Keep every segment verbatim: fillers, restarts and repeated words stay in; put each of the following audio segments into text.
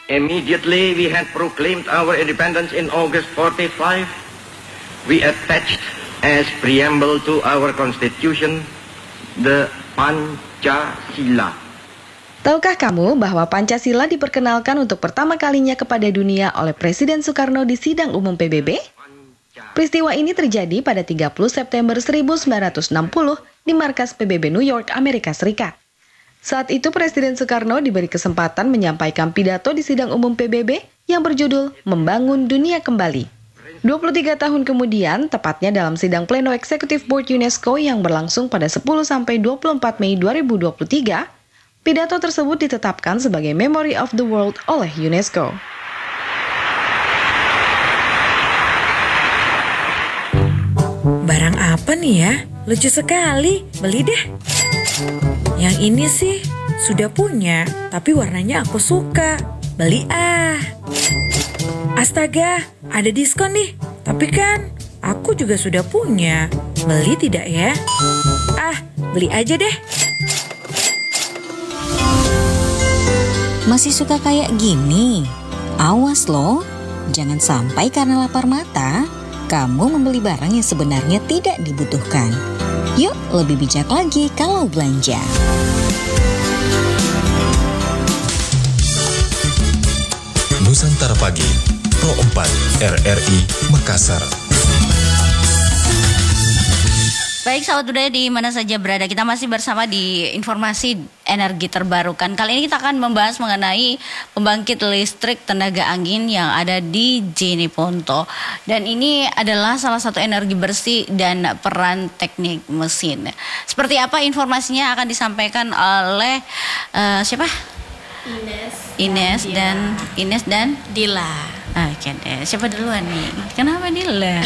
Immediately we had proclaimed our independence in August forty-five. We attached as preamble to our constitution the Pancasila. Tahukah kamu bahwa Pancasila diperkenalkan untuk pertama kalinya kepada dunia oleh Presiden Soekarno di sidang umum P B B? Peristiwa ini terjadi pada tiga puluh September seribu sembilan ratus enam puluh di markas P B B New York, Amerika Serikat. Saat itu Presiden Soekarno diberi kesempatan menyampaikan pidato di sidang umum P B B yang berjudul Membangun Dunia Kembali. dua puluh tiga tahun kemudian, tepatnya dalam sidang pleno Executive Board UNESCO yang berlangsung pada sepuluh sampai dua puluh empat Mei dua ribu dua puluh tiga, pidato tersebut ditetapkan sebagai Memory of the World oleh UNESCO. Barang apa nih ya? Lucu sekali, beli deh. Yang ini sih sudah punya, tapi warnanya aku suka. Beli ah. Astaga, ada diskon nih. Tapi kan aku juga sudah punya. Beli tidak ya? Ah, beli aja deh. Masih suka kayak gini? Awas loh, jangan sampai karena lapar mata, kamu membeli barang yang sebenarnya tidak dibutuhkan. Yuk, lebih bijak lagi kalau belanja. Nusantara Pagi, Pro empat R R I Makassar. Baik sahabat budaya di mana saja berada, kita masih bersama di informasi energi terbarukan. Kali ini kita akan membahas mengenai pembangkit listrik tenaga angin yang ada di Jeneponto. Dan ini adalah salah satu energi bersih dan peran teknik mesin. Seperti apa informasinya akan disampaikan oleh uh, siapa? Ines. Ines dan Ines dan Dila. Oke deh, siapa duluan nih? Kenapa Dila?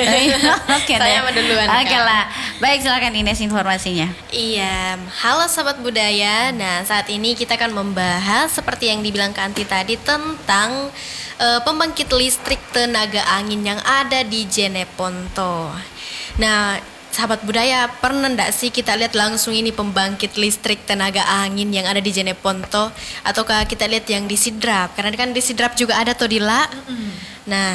Oke deh. Saya duluan. Oke lah. Baik, silakan Ines informasinya. Iya, halo sahabat budaya. Nah, saat ini kita akan membahas seperti yang dibilang Kanti tadi tentang uh, pembangkit listrik tenaga angin yang ada di Jeneponto. Nah, sahabat budaya, pernah enggak sih kita lihat langsung ini pembangkit listrik tenaga angin yang ada di Jeneponto? Ataukah kita lihat yang di Sidrap? Karena kan di Sidrap juga ada toh Dila. Mm-hmm. Nah,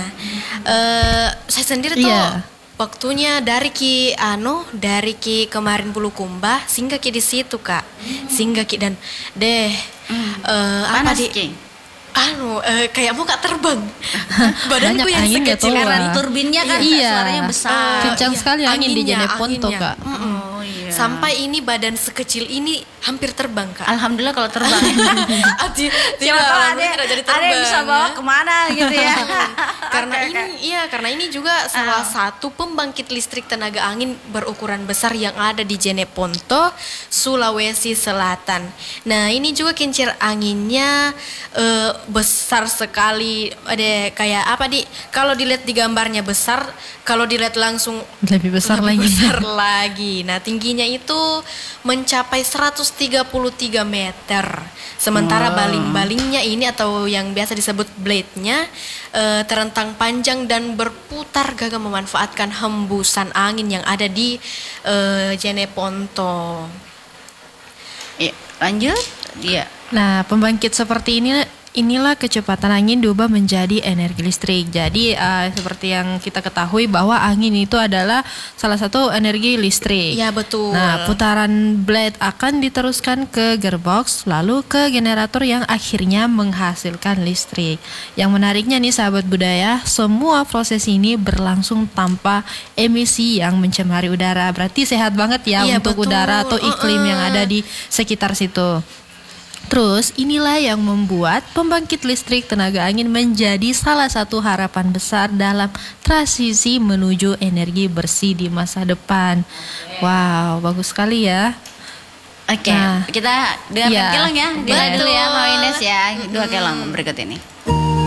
uh, saya sendiri tuh yeah. waktunya dari ki ano dari ki kemarin Bulukumba singgah ki di situ Kak. Mm. Singgah ki dan deh mm. uh, apa di ki? Anu, uh, kayak mau gak terbang. Badanku yang sekecil karena turbinnya kan iya. suaranya besar. Uh, Kencang iya, sekali angin anginnya, di Jeneponto, anginnya. Kak. Mm-mm. Oh, iya. Sampai ini badan sekecil ini hampir terbang, Kak. Alhamdulillah kalau terbang. Adi, Siapa tahu ada, ada yang bisa bawa kemana gitu ya. Karena okay, ini, okay. iya, karena ini juga salah uh. satu pembangkit listrik tenaga angin berukuran besar yang ada di Jeneponto, Sulawesi Selatan. Nah, ini juga kincir anginnya uh, besar sekali. Ada kayak apa di? Kalau dilihat di gambarnya besar, kalau dilihat langsung lebih besar lebih lagi. Besar lagi. Nah, tingginya itu mencapai seratus tiga puluh tiga meter. Sementara wow. baling-balingnya ini atau yang biasa disebut blade-nya uh, terentang panjang dan berputar gagah memanfaatkan hembusan angin yang ada di uh, Jeneponto. Ya, lanjut. Iya. Nah, pembangkit seperti ini inilah kecepatan angin diubah menjadi energi listrik. Jadi uh, seperti yang kita ketahui bahwa angin itu adalah salah satu energi listrik. Ya betul. Nah, putaran blade akan diteruskan ke gearbox lalu ke generator yang akhirnya menghasilkan listrik. Yang menariknya nih sahabat budaya, semua proses ini berlangsung tanpa emisi yang mencemari udara. Berarti sehat banget ya, ya untuk betul. Udara atau iklim uh-uh. yang ada di sekitar situ. Terus inilah yang membuat pembangkit listrik tenaga angin menjadi salah satu harapan besar dalam transisi menuju energi bersih di masa depan. Wow, bagus sekali ya. Oke, okay, nah, kita dengarkan ya, keleng ya. Dila dulu ya, Mbak Ines ya. Dua keleng berikut ini.